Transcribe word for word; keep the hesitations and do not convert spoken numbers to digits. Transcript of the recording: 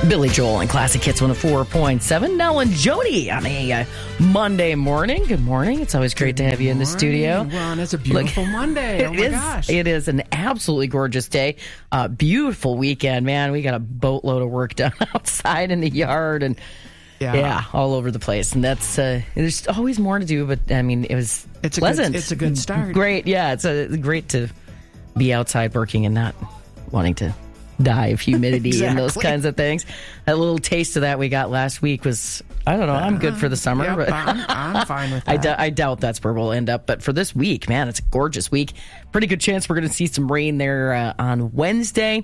Billy Joel and Classic Hits one oh four point seven. Nell and Jody on a uh, Monday morning. Good morning. It's always great Good to have you in the morning, studio. Ron. It's a beautiful Look, Monday. Oh, it my is, gosh. It is an absolutely gorgeous day. Uh, beautiful weekend, man. We got a boatload of work done outside in the yard and, yeah, yeah all over the place. And that's, uh, there's always more to do, but, I mean, it was it's pleasant. A good, it's a good start. Great. Yeah, it's a, great to be outside working and not wanting to die of humidity Exactly. and those kinds of things. That little taste of that we got last week was, I don't know, I'm good for the summer. Yep, but I'm, I'm fine with that. I, d- I doubt that's where we'll end up. But for this week, man, it's a gorgeous week. Pretty good chance we're going to see some rain there uh, on Wednesday.